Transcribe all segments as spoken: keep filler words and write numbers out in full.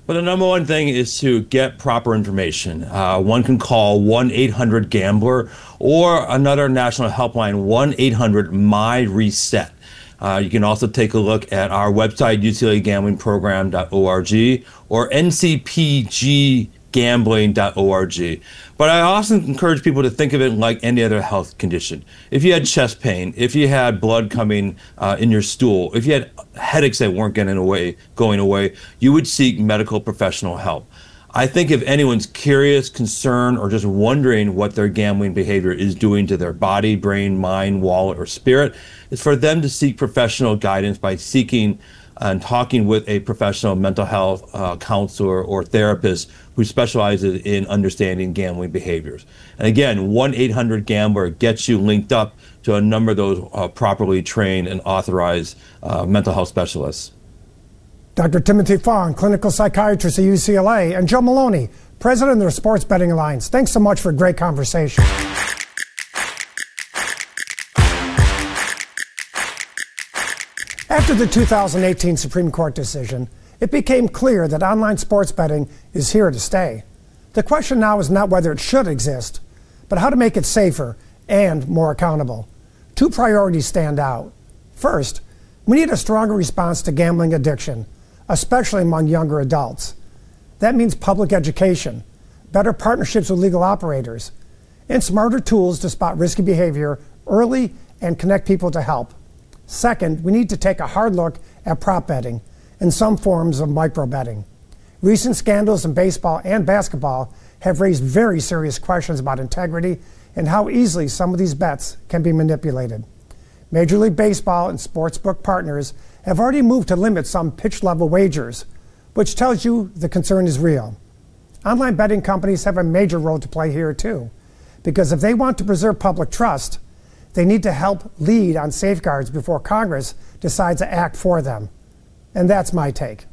Well, the number one thing is to get proper information. Uh, one can call one eight hundred gambler or another national helpline, one eight hundred M Y reset. Uh, you can also take a look at our website, U C L A gambling program dot org or N C P G gambling dot org. But I often encourage people to think of it like any other health condition. If you had chest pain, if you had blood coming uh, in your stool, if you had headaches that weren't getting away, going away, you would seek medical professional help. I think if anyone's curious, concerned, or just wondering what their gambling behavior is doing to their body, brain, mind, wallet, or spirit, it's for them to seek professional guidance by seeking and talking with a professional mental health uh, counselor or therapist who specializes in understanding gambling behaviors. And again, one eight hundred gambler gets you linked up to a number of those uh, properly trained and authorized uh, mental health specialists. Doctor Timothy Fong, clinical psychiatrist at U C L A, and Joe Maloney, president of the Sports Betting Alliance. Thanks so much for a great conversation. After the two thousand eighteen Supreme Court decision, it became clear that online sports betting is here to stay. The question now is not whether it should exist, but how to make it safer and more accountable. Two priorities stand out. First, we need a stronger response to gambling addiction, especially among younger adults. That means public education, better partnerships with legal operators, and smarter tools to spot risky behavior early and connect people to help. Second, we need to take a hard look at prop betting and some forms of micro betting. Recent scandals in baseball and basketball have raised very serious questions about integrity and how easily some of these bets can be manipulated. Major League Baseball and sportsbook partners have already moved to limit some pitch-level wagers, which tells you the concern is real. Online betting companies have a major role to play here too, because if they want to preserve public trust, they need to help lead on safeguards before Congress decides to act for them. And that's my take.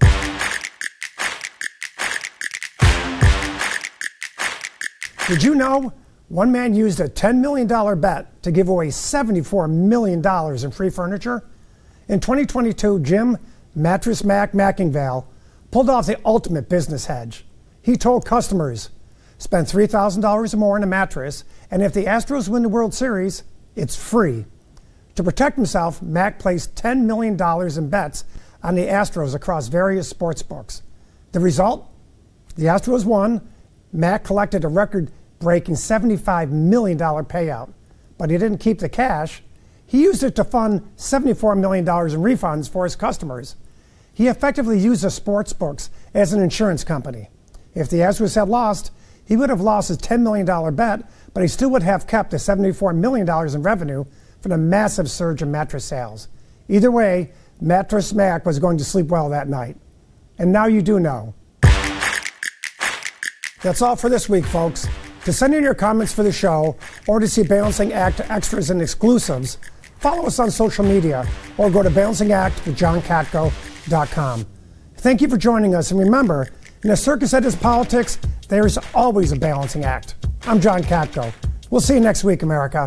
Did you know one man used a ten million dollars bet to give away seventy-four million dollars in free furniture? In twenty twenty-two, Jim Mattress Mac Mackingvale pulled off the ultimate business hedge. He told customers, spend three thousand dollars or more on a mattress, and if the Astros win the World Series, it's free. To protect himself, Mac placed ten million dollars in bets on the Astros across various sports books. The result? The Astros won. Mac collected a record-breaking seventy-five million dollars payout, but he didn't keep the cash. He used it to fund seventy-four million dollars in refunds for his customers. He effectively used the sports books as an insurance company. If the Astros had lost, he would have lost his ten million dollars bet, but he still would have kept the seventy-four million dollars in revenue from the massive surge in mattress sales. Either way, Mattress Mac was going to sleep well that night. And now you do know. That's all for this week, folks. To send in your comments for the show or to see Balancing Act extras and exclusives, follow us on social media or go to balancing act with john katko dot com. Thank you for joining us, and remember, in a circus that is politics, there is always a balancing act. I'm John Katko. We'll see you next week, America.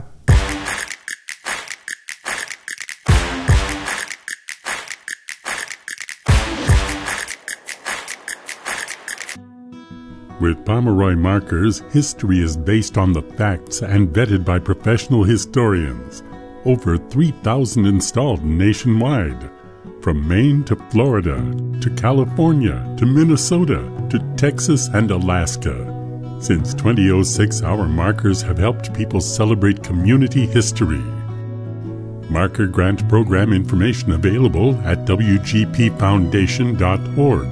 With Pomeroy Markers, history is based on the facts and vetted by professional historians. Over three thousand installed nationwide. From Maine to Florida, to California, to Minnesota, to Texas and Alaska. Since twenty oh six, our markers have helped people celebrate community history. Marker Grant Program information available at w g p foundation dot org.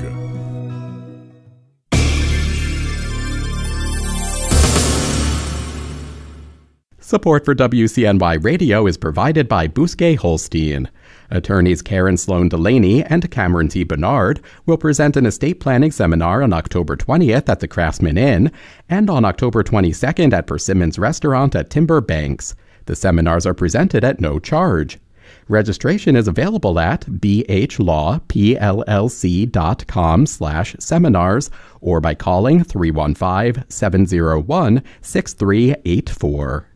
Support for W C N Y Radio is provided by Bousquet Holstein. Attorneys Karen Sloan Delaney and Cameron T. Bernard will present an estate planning seminar on October twentieth at the Craftsman Inn and on October twenty-second at Persimmons Restaurant at Timber Banks. The seminars are presented at no charge. Registration is available at bhlawpllc.com slash seminars or by calling three one five, seven zero one, six three eight four.